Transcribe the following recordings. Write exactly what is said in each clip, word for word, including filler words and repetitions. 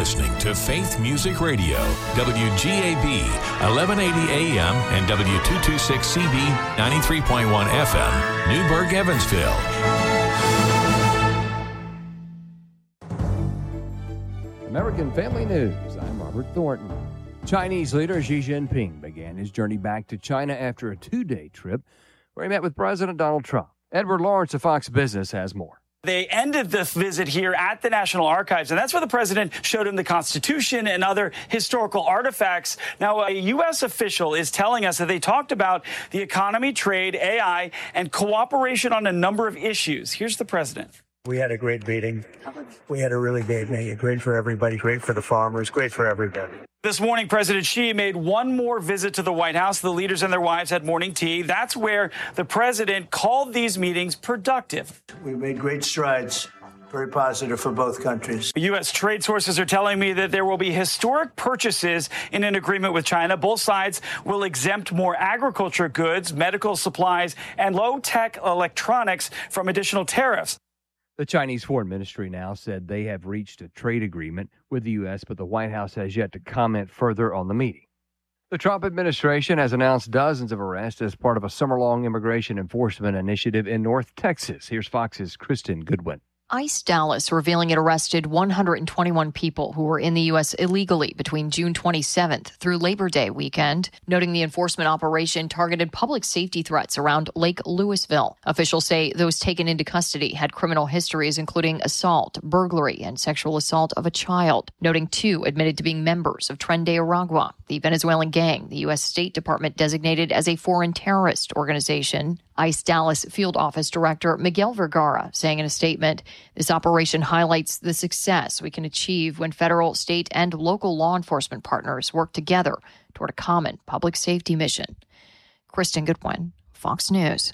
listening to Faith Music Radio, W G A B, eleven eighty A M and W two twenty-six C B, ninety-three point one F M, Newburgh, Evansville. American Family News. I'm Robert Thornton. Chinese leader Xi Jinping began his journey back to China after a two-day trip where he met with President Donald Trump. Edward Lawrence of Fox Business has more. They ended this visit here at the National Archives, and that's where the president showed him the Constitution and other historical artifacts. Now, a U S official is telling us that they talked about the economy, trade, A I, and cooperation on a number of issues. Here's the president. We had a great meeting. We had a really great meeting. Great for everybody, great for the farmers, great for everybody. This morning, President Xi made one more visit to the White House. The leaders and their wives had morning tea. That's where the president called these meetings productive. We made great strides. Very positive for both countries. U S trade sources are telling me that there will be historic purchases in an agreement with China. Both sides will exempt more agriculture goods, medical supplies, and low-tech electronics from additional tariffs. The Chinese Foreign Ministry now said they have reached a trade agreement with the U S, but the White House has yet to comment further on the meeting. The Trump administration has announced dozens of arrests as part of a summer-long immigration enforcement initiative in North Texas. Here's Fox's Kristen Goodwin. ICE Dallas revealing it arrested one hundred twenty-one people who were in the U S illegally between June twenty-seventh through Labor Day weekend, noting the enforcement operation targeted public safety threats around Lake Lewisville. Officials say those taken into custody had criminal histories including assault, burglary, and sexual assault of a child, noting two admitted to being members of Tren de Aragua, the Venezuelan gang the U S State Department designated as a foreign terrorist organization. ICE Dallas Field Office Director Miguel Vergara saying in a statement, this operation highlights the success we can achieve when federal, state, and local law enforcement partners work together toward a common public safety mission. Kristen Goodwin, Fox News.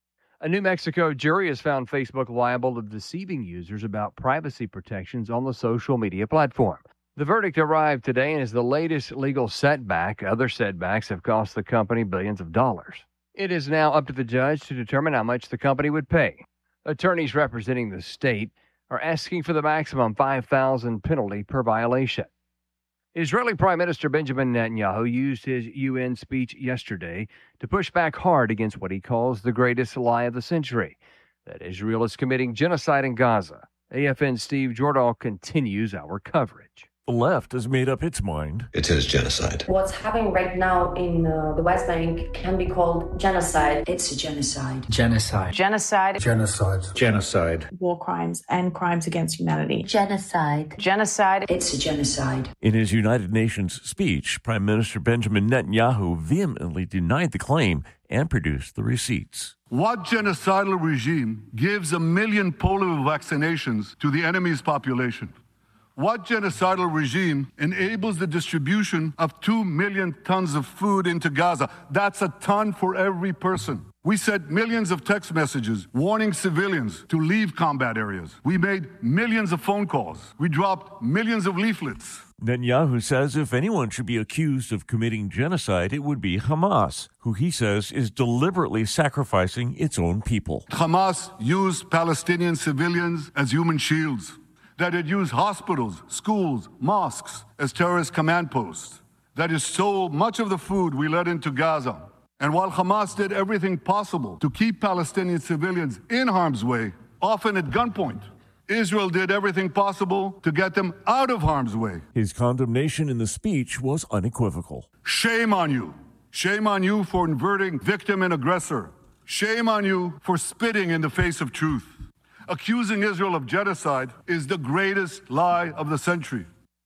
A New Mexico jury has found Facebook liable of deceiving users about privacy protections on the social media platform. The verdict arrived today and is the latest legal setback. Other setbacks have cost the company billions of dollars. It is now up to the judge to determine how much the company would pay. Attorneys representing the state are asking for the maximum five thousand dollars penalty per violation. Israeli Prime Minister Benjamin Netanyahu used his U N speech yesterday to push back hard against what he calls the greatest lie of the century, that Israel is committing genocide in Gaza. A F N's Steve Jordahl continues our coverage. The left has made up its mind. It is genocide. What's happening right now in uh, the West Bank can be called genocide. It's a genocide. Genocide. Genocide. Genocide. Genocide. War crimes and crimes against humanity. Genocide. Genocide. It's a genocide. In his United Nations speech, Prime Minister Benjamin Netanyahu vehemently denied the claim and produced the receipts. What genocidal regime gives a million polio vaccinations to the enemy's population? What genocidal regime enables the distribution of two million tons of food into Gaza? That's a ton for every person. We sent millions of text messages warning civilians to leave combat areas. We made millions of phone calls. We dropped millions of leaflets. Netanyahu says if anyone should be accused of committing genocide, it would be Hamas, who he says is deliberately sacrificing its own people. Hamas used Palestinian civilians as human shields. That it used hospitals, schools, mosques as terrorist command posts, that it stole much of the food we let into Gaza. And while Hamas did everything possible to keep Palestinian civilians in harm's way, often at gunpoint, Israel did everything possible to get them out of harm's way. His condemnation in the speech was unequivocal. Shame on you. Shame on you for inverting victim and aggressor. Shame on you for spitting in the face of truth. Accusing Israel of genocide is the greatest lie of the century.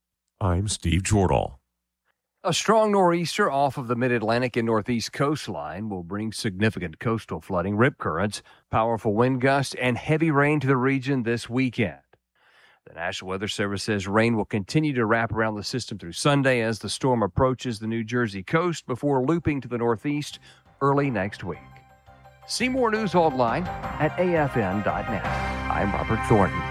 I'm Steve Jordahl. A strong nor'easter off of the mid-Atlantic and northeast coastline will bring significant coastal flooding, rip currents, powerful wind gusts, and heavy rain to the region this weekend. The National Weather Service says rain will continue to wrap around the system through Sunday as the storm approaches the New Jersey coast before looping to the northeast early next week. See more news online at A F N dot net. I'm Robert Thornton.